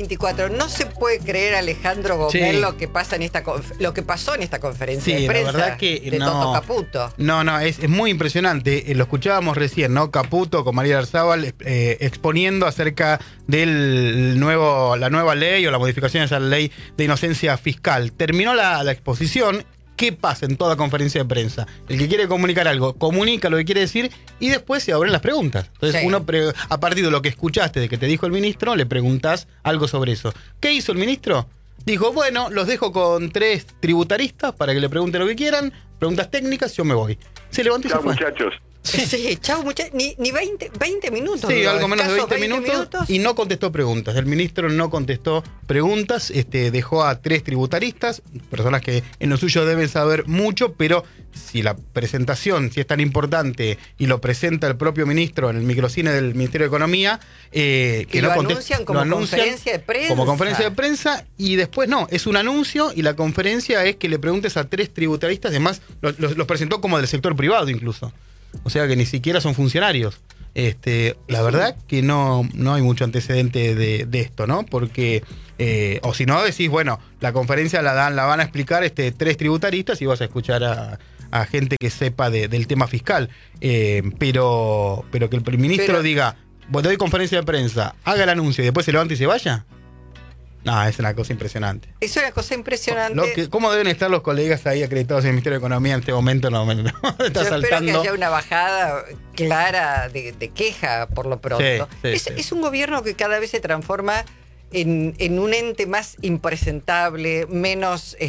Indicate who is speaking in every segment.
Speaker 1: 24. No se puede creer, Alejandro Gómez,
Speaker 2: Sí.
Speaker 1: lo que pasó en esta conferencia de prensa
Speaker 2: la verdad que
Speaker 1: de Toto Caputo.
Speaker 2: No, es muy impresionante. Lo escuchábamos recién, ¿no? Caputo con María Larzábal exponiendo acerca de la nueva ley o la modificación de esa ley de inocencia fiscal. Terminó la exposición. ¿Qué pasa en toda conferencia de prensa? El que quiere comunicar algo, comunica lo que quiere decir y después se abren las preguntas. Entonces
Speaker 1: Sí.
Speaker 2: uno, a partir de lo que escuchaste, de que te dijo el ministro, le preguntás algo sobre eso. ¿Qué hizo el ministro? Dijo, bueno, los dejo con 3 tributaristas para que le pregunten lo que quieran, preguntas técnicas, yo me voy. Se levantó y
Speaker 3: Chao,
Speaker 2: se fue.
Speaker 3: muchachos.
Speaker 1: Sí, chao, muchachos. Ni 20 minutos.
Speaker 2: Sí,
Speaker 1: duró,
Speaker 2: algo menos de
Speaker 1: escasos
Speaker 2: 20 minutos y no contestó preguntas. El ministro no contestó preguntas, dejó a 3 tributaristas, personas que en lo suyo deben saber mucho, pero si la presentación, si es tan importante y lo presenta el propio ministro en el microcine del Ministerio de Economía, que
Speaker 1: y
Speaker 2: no
Speaker 1: lo
Speaker 2: contesta,
Speaker 1: anuncian como conferencia de prensa.
Speaker 2: Como conferencia de prensa y después no, es un anuncio y la conferencia es que le preguntes a 3 tributaristas, además los presentó como del sector privado incluso. O sea que ni siquiera son funcionarios. La verdad que no hay mucho antecedente de esto, ¿no? Porque, o si no, decís, bueno, la conferencia la van a explicar 3 tributaristas y vas a escuchar a gente que sepa del tema fiscal. Pero que el ministro diga, vos te doy conferencia de prensa, haga el anuncio y después se levante y se vaya. No, es una cosa impresionante.
Speaker 1: Es una cosa impresionante.
Speaker 2: ¿Cómo deben estar los colegas ahí acreditados en el Ministerio de Economía en este momento? No está
Speaker 1: Yo espero
Speaker 2: saltando.
Speaker 1: que haya una bajada clara de queja por lo pronto.
Speaker 2: Sí, sí.
Speaker 1: Es un gobierno que cada vez se transforma en un ente más impresentable, menos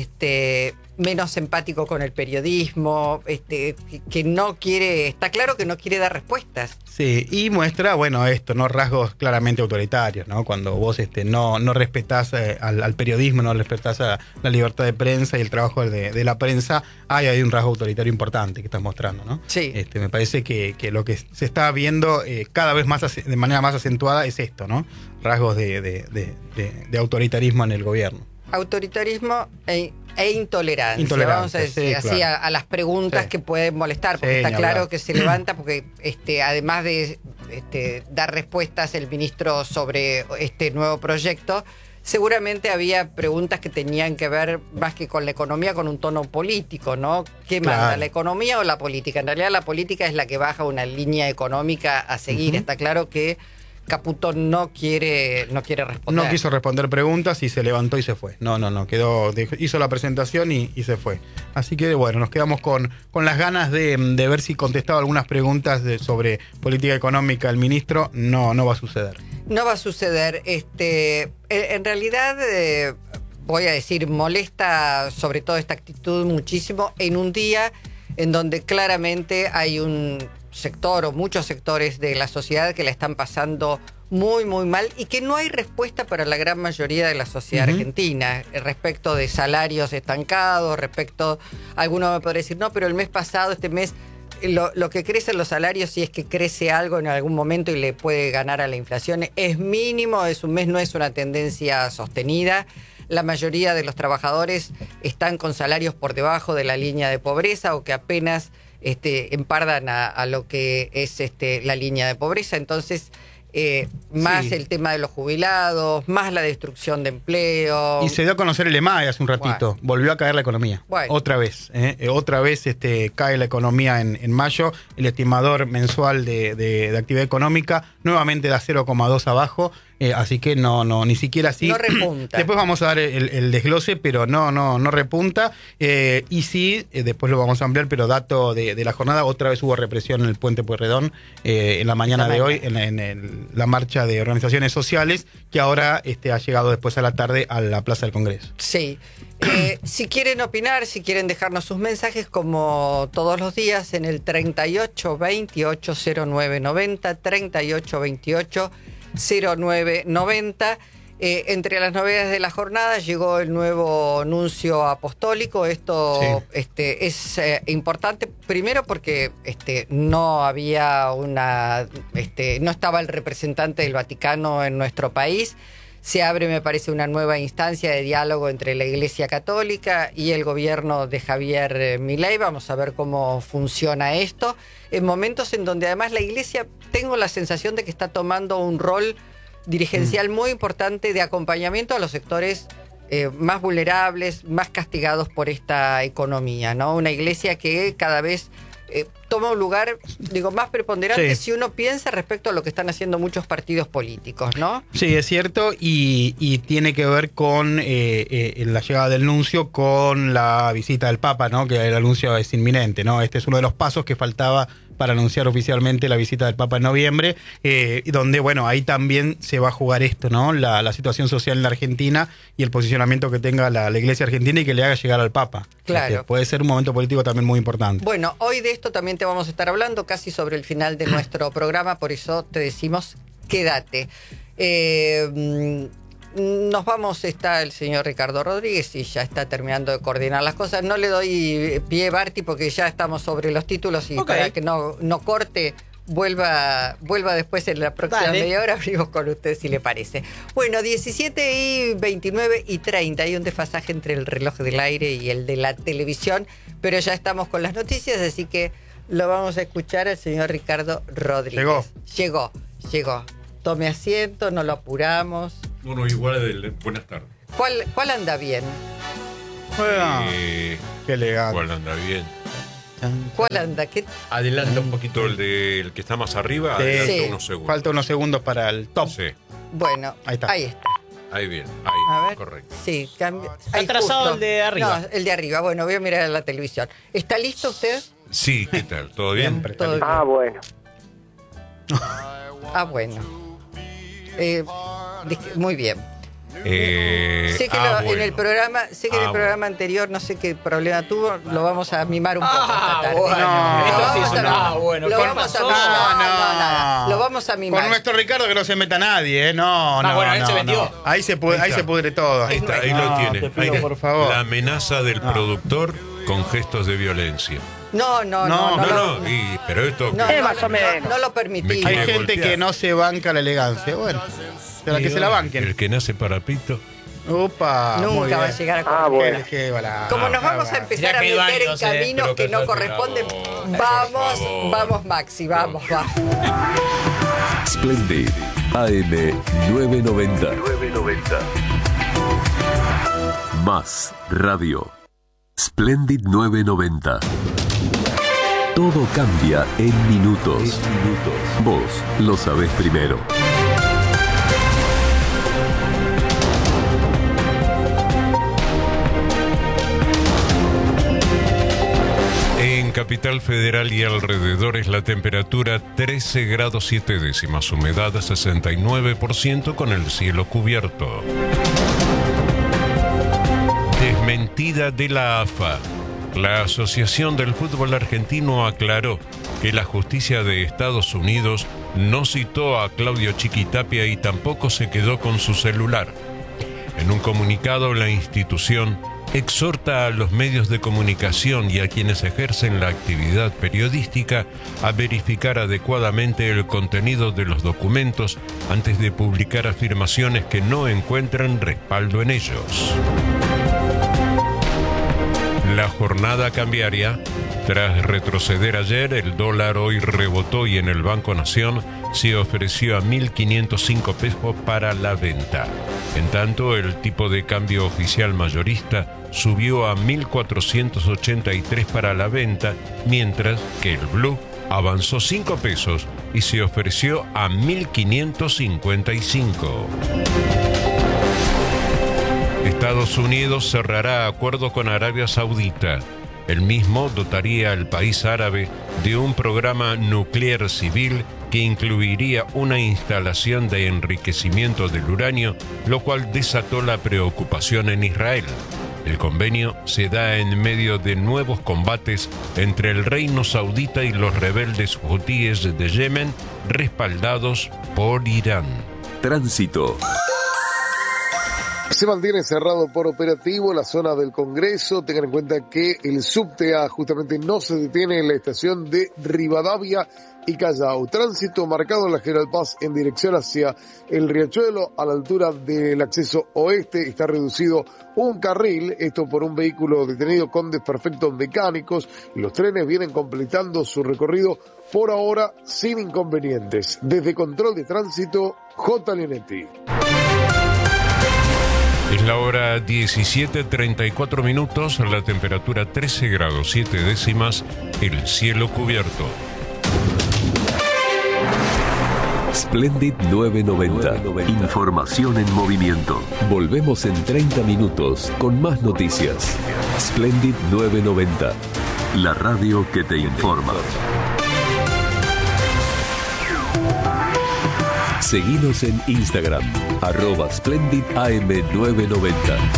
Speaker 1: empático con el periodismo, que no quiere, está claro que no quiere dar respuestas.
Speaker 2: Sí, y muestra, bueno, ¿no? Rasgos claramente autoritarios, ¿no? Cuando vos no respetás al periodismo, no respetás a la libertad de prensa y el trabajo de la prensa, hay un rasgo autoritario importante que estás mostrando, ¿no?
Speaker 1: Sí.
Speaker 2: Me parece que lo que se está viendo cada vez más de manera más acentuada es esto, ¿no? Rasgos de autoritarismo en el gobierno.
Speaker 1: Autoritarismo e intolerancia.
Speaker 2: Intolerancia,
Speaker 1: Vamos a decir
Speaker 2: sí,
Speaker 1: así
Speaker 2: claro.
Speaker 1: a las preguntas
Speaker 2: Sí.
Speaker 1: que pueden molestar, porque
Speaker 2: Sí,
Speaker 1: está
Speaker 2: ni
Speaker 1: claro
Speaker 2: hablar.
Speaker 1: que se levanta, porque además de dar respuestas el ministro sobre este nuevo proyecto, seguramente había preguntas que tenían que ver más que con la economía, con un tono político, ¿no? ¿Qué
Speaker 2: Claro.
Speaker 1: manda, la economía o la política? En realidad la política es la que baja una línea económica a seguir.
Speaker 2: Ujú.
Speaker 1: Está claro que Caputo no quiere responder.
Speaker 2: No quiso responder preguntas y se levantó y se fue. No, hizo la presentación y se fue. Así que bueno, nos quedamos con las ganas de ver si contestaba algunas preguntas sobre política económica el ministro. No va a suceder.
Speaker 1: No va a suceder. En realidad, voy a decir, molesta sobre todo esta actitud muchísimo en un día en donde claramente hay un sector o muchos sectores de la sociedad que la están pasando muy, muy mal y que no hay respuesta para la gran mayoría de la sociedad argentina respecto de salarios estancados, respecto, alguno me podría decir, no, pero el mes pasado, este mes, lo que crecen los salarios, si es que crece algo en algún momento y le puede ganar a la inflación, es mínimo, es un mes, no es una tendencia sostenida. La mayoría de los trabajadores están con salarios por debajo de la línea de pobreza o que apenas empardan a lo que es la línea de pobreza. Entonces, más
Speaker 2: Sí.
Speaker 1: el tema de los jubilados, más la destrucción de empleo.
Speaker 2: Y se dio a conocer el EMAE hace un ratito.
Speaker 1: Bueno.
Speaker 2: Volvió a caer la economía.
Speaker 1: Bueno.
Speaker 2: Otra vez. Otra vez cae la economía en mayo. El estimador mensual de actividad económica nuevamente da 0,2 abajo. Así que ni siquiera así.
Speaker 1: No repunta.
Speaker 2: Después vamos a dar el desglose, pero no repunta. Y sí, después lo vamos a ampliar, pero dato de la jornada, otra vez hubo represión en el Puente Pueyrredón en la mañana de hoy, en la marcha de organizaciones sociales, que ahora ha llegado después a la tarde a la Plaza del Congreso.
Speaker 1: Sí. Si quieren opinar, si quieren dejarnos sus mensajes, como todos los días, en el 38 28 09 90, 38 28 09 90. Entre las novedades de la jornada llegó el nuevo nuncio apostólico. Esto
Speaker 2: Sí.
Speaker 1: es importante, primero porque no había no estaba el representante del Vaticano en nuestro país. Se abre, me parece, una nueva instancia de diálogo entre la Iglesia Católica y el gobierno de Javier Milei. Vamos a ver cómo funciona esto. En momentos en donde además la Iglesia, tengo la sensación de que está tomando un rol dirigencial muy importante de acompañamiento a los sectores más vulnerables, más castigados por esta economía, ¿no? Una iglesia que cada vez toma un lugar, más preponderante si uno piensa respecto a lo que están haciendo muchos partidos políticos, ¿no?
Speaker 2: Sí, es cierto, y tiene que ver con la llegada del nuncio, con la visita del Papa, ¿no? Que el anuncio es inminente, ¿no? Este es uno de los pasos que faltaba para anunciar oficialmente la visita del Papa en noviembre, donde, bueno, ahí también se va a jugar esto, ¿no? La situación social en la Argentina y el posicionamiento que tenga la Iglesia argentina y que le haga llegar al Papa.
Speaker 1: Claro.
Speaker 2: Puede ser un momento político también muy importante.
Speaker 1: Bueno, hoy de esto también te vamos a estar hablando casi sobre el final de nuestro programa, por eso te decimos, quédate. Nos vamos, está el señor Ricardo Rodríguez y ya está terminando de coordinar las cosas. No le doy pie, Barty, porque ya estamos sobre los títulos y para que no corte, vuelva después en la próxima media hora, abrimos con usted si le parece. Bueno, 17:29 y 30, hay un desfasaje entre el reloj del aire y el de la televisión, pero ya estamos con las noticias, así que lo vamos a escuchar al señor Ricardo Rodríguez. Llegó. Tome asiento, no lo apuramos.
Speaker 3: Bueno, igual buenas tardes.
Speaker 1: ¿Cuál anda bien?
Speaker 2: Qué elegante.
Speaker 3: ¿Cuál anda bien?
Speaker 1: ¿Cuál anda? ¿Qué?
Speaker 3: Adelanta un poquito el que está más arriba, adelanta unos segundos.
Speaker 2: Falta unos segundos para el top.
Speaker 3: Sí.
Speaker 1: Bueno, ahí está.
Speaker 3: Ahí bien,
Speaker 1: A ver.
Speaker 3: correcto.
Speaker 1: Sí, cambia.
Speaker 4: Está atrasado el de arriba.
Speaker 1: No, el de arriba. Bueno, voy a mirar a la televisión. ¿Está listo usted?
Speaker 3: Sí, ¿qué tal? ¿Todo bien?
Speaker 1: Todo bien.
Speaker 5: Bueno.
Speaker 1: Bueno. Muy bien. Sé que en el programa, en el programa anterior, no sé qué problema tuvo, lo vamos a mimar un poco esta tarde. Lo vamos a mimar.
Speaker 2: Con nuestro Ricardo que no se meta nadie, no.
Speaker 4: Él se metió.
Speaker 2: Ahí se pudre todo.
Speaker 3: Ahí está, ahí lo tiene.
Speaker 2: Te pido,
Speaker 3: Ahí,
Speaker 2: por favor.
Speaker 3: La amenaza del productor con gestos de violencia.
Speaker 1: No,
Speaker 3: pero esto...
Speaker 5: más o menos.
Speaker 1: No lo permitimos.
Speaker 2: Hay
Speaker 3: quiere
Speaker 2: gente
Speaker 3: golpear.
Speaker 2: que no se banca la elegancia. Bueno, será que se la banquen.
Speaker 3: El que nace para pito.
Speaker 2: Opa, muy
Speaker 1: Nunca
Speaker 2: bien.
Speaker 1: va a llegar a
Speaker 5: bueno.
Speaker 1: Como nos vamos a empezar a
Speaker 4: Mirá que
Speaker 1: meter en
Speaker 4: varios,
Speaker 1: caminos
Speaker 3: pero
Speaker 1: que no
Speaker 3: cállate
Speaker 1: corresponden,
Speaker 3: la boca, por favor.
Speaker 1: vamos Maxi, vamos.
Speaker 6: Splendid AM 990. Más radio. Splendid 990. Todo cambia en minutos. Vos lo sabés primero.
Speaker 3: En Capital Federal y alrededores la temperatura 13 grados 7 décimas, humedad 69% con el cielo cubierto. Desmentida de la AFA. La Asociación del Fútbol Argentino aclaró que la justicia de Estados Unidos no citó a Claudio Chiquitapia y tampoco se quedó con su celular. En un comunicado, la institución exhorta a los medios de comunicación y a quienes ejercen la actividad periodística a verificar adecuadamente el contenido de los documentos antes de publicar afirmaciones que no encuentren respaldo en ellos. La jornada cambiaria. Tras retroceder ayer, el dólar hoy rebotó y en el Banco Nación se ofreció a 1.505 pesos para la venta. En tanto, el tipo de cambio oficial mayorista subió a 1.483 para la venta, mientras que el blue avanzó 5 pesos y se ofreció a 1.555. Estados Unidos cerrará acuerdo con Arabia Saudita. El mismo dotaría al país árabe de un programa nuclear civil que incluiría una instalación de enriquecimiento del uranio, lo cual desató la preocupación en Israel. El convenio se da en medio de nuevos combates entre el reino saudita y los rebeldes hutíes de Yemen, respaldados por Irán.
Speaker 6: Tránsito.
Speaker 5: Se mantiene cerrado por operativo la zona del Congreso. Tengan en cuenta que el subte A justamente no se detiene en la estación de Rivadavia y Callao. Tránsito marcado en la General Paz en dirección hacia el Riachuelo a la altura del acceso oeste. Está reducido un carril, esto por un vehículo detenido con desperfectos mecánicos. Los trenes vienen completando su recorrido por ahora sin inconvenientes. Desde Control de Tránsito, J. Leonetti.
Speaker 3: Es la hora 17:34 minutos, la temperatura 13 grados 7 décimas, el cielo cubierto.
Speaker 6: Splendid 990. Información en movimiento. Volvemos en 30 minutos con más noticias. Splendid 990. La radio que te informa. Seguinos en Instagram, @SplendidAM990.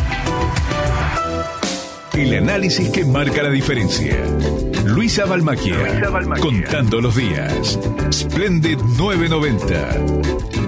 Speaker 7: El análisis que marca la diferencia. Luisa Balmacchia, contando los días. Splendid 990.